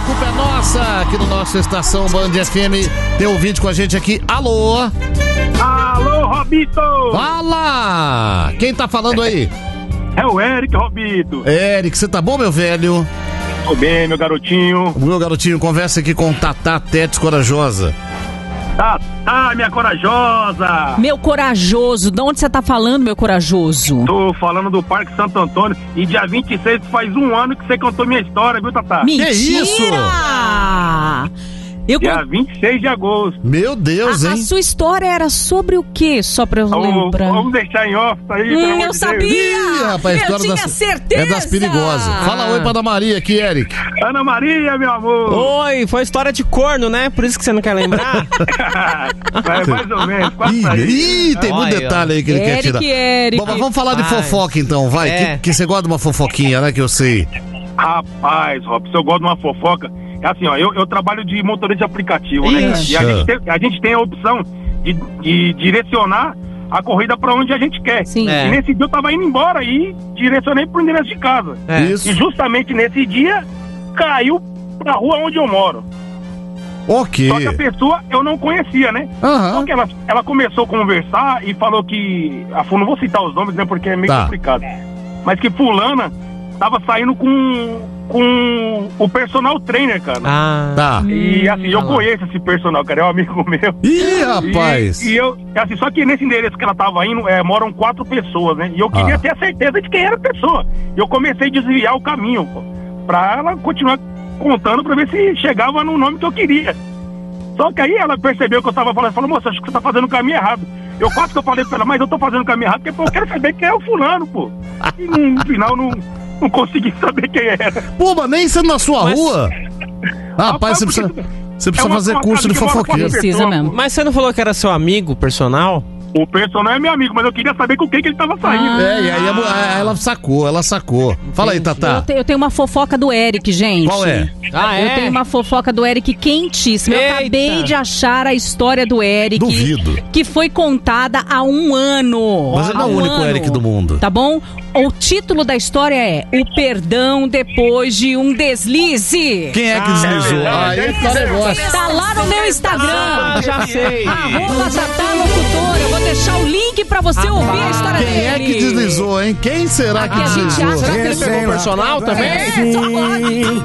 culpa é nossa, aqui no nosso Estação Band FM. Tem ouvinte com a gente aqui. Alô? Alô, Robito! Fala! Quem tá falando aí? É o Eric, Robito. Eric, você tá bom, meu velho? Tô bem, meu garotinho. Meu garotinho, conversa aqui com Tatá Tetes Corajosa. Tá, minha corajosa! Meu corajoso, de onde você tá falando, meu corajoso? Tô falando do Parque Santo Antônio e dia 26 faz um ano que você contou minha história, viu, Tatá? Mentira! Que isso? Dia 26 de agosto. Meu Deus, hein? A sua história era sobre o quê? Só pra eu lembrar. Vamos deixar em off aí, pelo amor eu de sabia! Ih, rapaz, eu tinha certeza! É das perigosas. Fala oi pra Ana Maria aqui, Eric. Ana Maria, meu amor! Oi, foi história de corno, né? Por isso que você não quer lembrar? É mais ou menos, quase Ih, tem muito detalhe aí que ele quer tirar. Eric. Bom, mas vamos falar de fofoca então, vai. É. Que você gosta de uma fofoquinha, né, que eu sei. Rapaz, Rob, se eu gosto de uma fofoca, é assim, ó, eu trabalho de motorista de aplicativo, né? Ixi. E a gente tem a opção de direcionar a corrida pra onde a gente quer. Sim. É. E nesse dia eu tava indo embora e direcionei pro endereço de casa. É. Isso. E justamente nesse dia caiu pra rua onde eu moro. Ok. Só que a pessoa eu não conhecia, né? Só Aham. que ela começou a conversar e falou que... Não vou citar os nomes, né? Porque é meio complicado. Mas que fulana tava saindo com o personal trainer, cara. Tá. E assim, eu conheço esse personal, cara, é um amigo meu. Ih, rapaz. E eu, assim, só que nesse endereço que ela tava indo, moram 4 pessoas, né? E eu queria ter a certeza de quem era a pessoa. E eu comecei a desviar o caminho, pô, pra ela continuar contando pra ver se chegava no nome que eu queria. Só que aí ela percebeu que eu tava falando, moça, acho que você tá fazendo o caminho errado. Eu quase que eu falei pra ela, mas eu tô fazendo o caminho errado porque eu quero saber quem é o fulano, pô. E no final não consegui saber quem era. Pô, mas nem sendo na sua rua. Rapaz, você precisa fazer curso de fofoqueiro. Precisa mesmo. Mas você não falou que era seu amigo personal? O personal é meu amigo, mas eu queria saber com quem que ele tava saindo. E aí ela sacou. Fala aí, Tatá. Eu tenho uma fofoca do Eric, gente. Qual é? Eu tenho uma fofoca do Eric quentíssima. Eu acabei de achar a história do Eric. Duvido. Que foi contada há um ano. Mas ele não é o único Eric do mundo. Tá bom? O título da história é O Perdão Depois de um Deslize. Quem é que deslizou? Aí tá negócio. Tá lá no meu Instagram. Já sei. @Tatá Locutora. Eu vou deixar o link pra você ouvir a história Quem dele. é que deslizou, hein? Quem será que Aqui a gente deslizou? acha Será que ele pegou o personal também? Só agora.